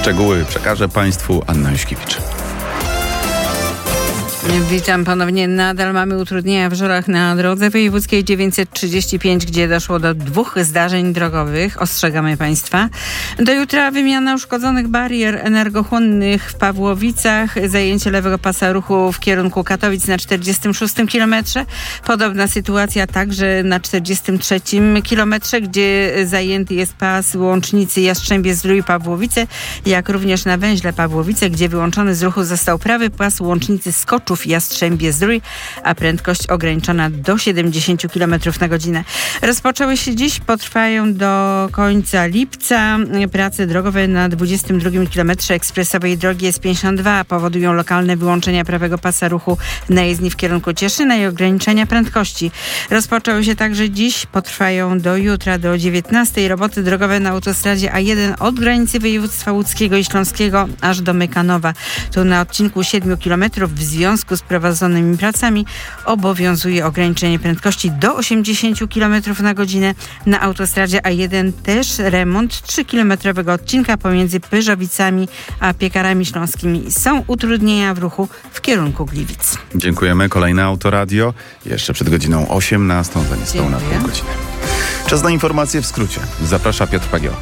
Szczegóły przekaże Państwu Anna Juśkiewicz. Witam ponownie. Nadal mamy utrudnienia w Żorach na drodze wojewódzkiej 935, gdzie doszło do 2 zdarzeń drogowych. Ostrzegamy Państwa. Do jutra wymiana uszkodzonych barier energochłonnych w Pawłowicach. Zajęcie lewego pasa ruchu w kierunku Katowic na 46 kilometrze. Podobna sytuacja także na 43 kilometrze, gdzie zajęty jest pas łącznicy Jastrzębie-Zdrój Pawłowice, jak również na węźle Pawłowice, gdzie wyłączony z ruchu został prawy pas łącznicy Skoczów Jastrzębie-Zdrój, a prędkość ograniczona do 70 km na godzinę. Rozpoczęły się dziś, potrwają do końca lipca. Prace drogowe na 22 kilometrze ekspresowej drogi S52 powodują lokalne wyłączenia prawego pasa ruchu na jezdni w kierunku Cieszyna i ograniczenia prędkości. Rozpoczęły się także dziś, potrwają do jutra, do 19. Roboty drogowe na autostradzie A1 od granicy województwa łódzkiego i śląskiego aż do Mykanowa. Tu na odcinku 7 km w związku z prowadzonymi pracami obowiązuje ograniczenie prędkości do 80 km na godzinę. Na autostradzie A1 też remont 3-kilometrowego odcinka pomiędzy Pyrzowicami a Piekarami Śląskimi. Są utrudnienia w ruchu w kierunku Gliwic. Dziękujemy. Kolejne Autoradio. Jeszcze przed godziną 18, za niespełna pół godziny. Czas na informacje w skrócie. Zaprasza Piotr Pagieła.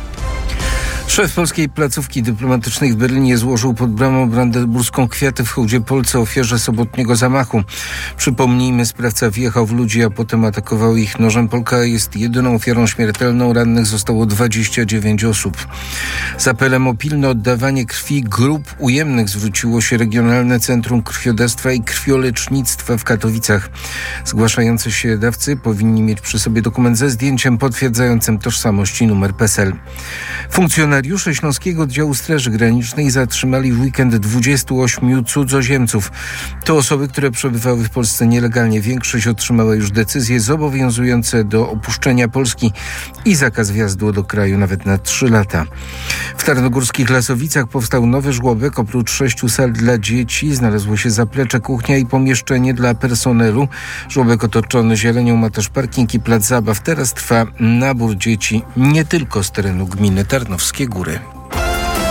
Szef polskiej placówki dyplomatycznej w Berlinie złożył pod bramą brandenburską kwiaty w hołdzie Polce, ofierze sobotniego zamachu. Przypomnijmy, sprawca wjechał w ludzi, a potem atakował ich nożem. Polka jest jedyną ofiarą śmiertelną. Rannych zostało 29 osób. Z apelem o pilne oddawanie krwi grup ujemnych zwróciło się Regionalne Centrum Krwiodawstwa i Krwiolecznictwa w Katowicach. Zgłaszający się dawcy powinni mieć przy sobie dokument ze zdjęciem potwierdzającym tożsamość i numer PESEL. Funkcjonariusze Śląskiego Oddziału Straży Granicznej zatrzymali w weekend 28 cudzoziemców. To osoby, które przebywały w Polsce nielegalnie. Większość otrzymała już decyzje zobowiązujące do opuszczenia Polski i zakaz wjazdu do kraju nawet na 3 lata. W Tarnogórskich Lasowicach powstał nowy żłobek. Oprócz 6 sal dla dzieci znalazło się zaplecze, kuchnia i pomieszczenie dla personelu. Żłobek otoczony zielenią ma też parking i plac zabaw. Teraz trwa nabór dzieci nie tylko z terenu gminy Tarnowskie Góry.